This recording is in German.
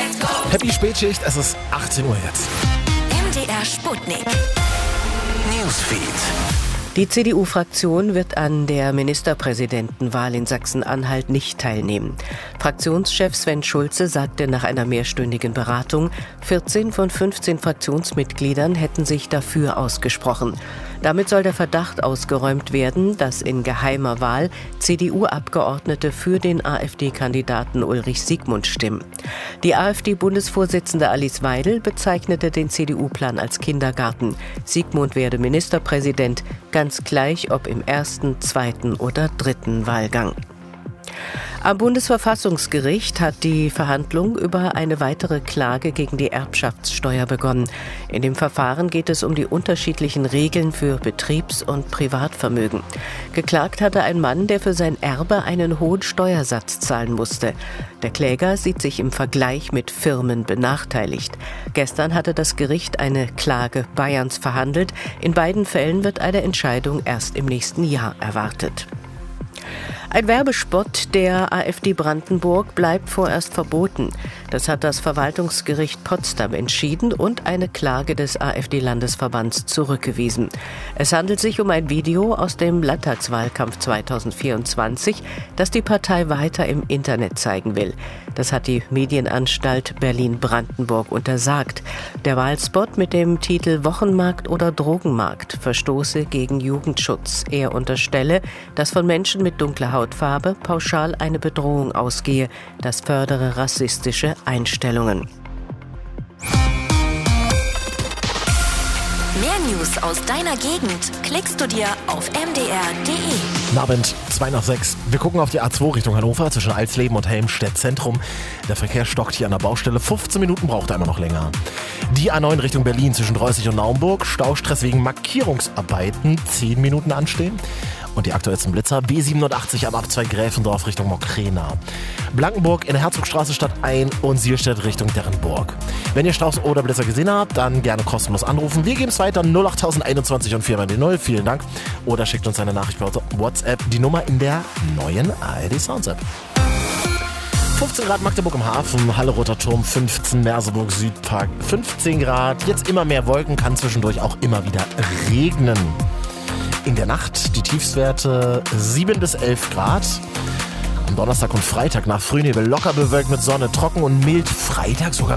Happy Spätschicht, es ist 18 Uhr jetzt. MDR Sputnik. Newsfeed. Die CDU-Fraktion wird an der Ministerpräsidentenwahl in Sachsen-Anhalt nicht teilnehmen. Fraktionschef Sven Schulze sagte nach einer mehrstündigen Beratung, 14 von 15 Fraktionsmitgliedern hätten sich dafür ausgesprochen. Damit soll der Verdacht ausgeräumt werden, dass in geheimer Wahl CDU-Abgeordnete für den AfD-Kandidaten Ulrich Siegmund stimmen. Die AfD-Bundesvorsitzende Alice Weidel bezeichnete den CDU-Plan als Kindergarten. Siegmund werde Ministerpräsident, ganz gleich ob im ersten, zweiten oder dritten Wahlgang. Am Bundesverfassungsgericht hat die Verhandlung über eine weitere Klage gegen die Erbschaftssteuer begonnen. In dem Verfahren geht es um die unterschiedlichen Regeln für Betriebs- und Privatvermögen. Geklagt hatte ein Mann, der für sein Erbe einen hohen Steuersatz zahlen musste. Der Kläger sieht sich im Vergleich mit Firmen benachteiligt. Gestern hatte das Gericht eine Klage Bayerns verhandelt. In beiden Fällen wird eine Entscheidung erst im nächsten Jahr erwartet. Ein Werbespot der AfD Brandenburg bleibt vorerst verboten. Das hat das Verwaltungsgericht Potsdam entschieden und eine Klage des AfD-Landesverbands zurückgewiesen. Es handelt sich um ein Video aus dem Landtagswahlkampf 2024, das die Partei weiter im Internet zeigen will. Das hat die Medienanstalt Berlin-Brandenburg untersagt. Der Wahlspot mit dem Titel Wochenmarkt oder Drogenmarkt verstoße gegen Jugendschutz. Er unterstelle, dass von Menschen mit dunkler Hautfarbe pauschal eine Bedrohung ausgehe. Das fördere rassistische Einstellungen. Mehr News aus deiner Gegend klickst du dir auf mdr.de. Guten Abend, 5:02. Wir gucken auf die A2 Richtung Hannover zwischen Alsleben und Helmstedt Zentrum. Der Verkehr stockt hier an der Baustelle. 15 Minuten braucht er immer noch länger. Die A9 Richtung Berlin zwischen Dreußig und Naumburg. Staustress wegen Markierungsarbeiten. 10 Minuten anstehen. Und die aktuellsten Blitzer B87 am Abzweig Gräfendorf Richtung Mokrena. Blankenburg in der Herzogstraße Stadt ein und Sierstedt Richtung Derrenburg. Wenn ihr Staus oder Blitzer gesehen habt, dann gerne kostenlos anrufen. Wir geben es weiter 08021 und 4x0. Vielen Dank. Oder schickt uns eine Nachricht per WhatsApp. Die Nummer in der neuen ARD Sounds App. 15 Grad Magdeburg im Hafen, Halle Roter Turm 15, Merseburg Südpark 15 Grad. Jetzt immer mehr Wolken, kann zwischendurch auch immer wieder regnen. In der Nacht die Tiefstwerte 7 bis 11 Grad. Am Donnerstag und Freitag nach Frühnebel locker bewölkt mit Sonne, trocken und mild. Freitag sogar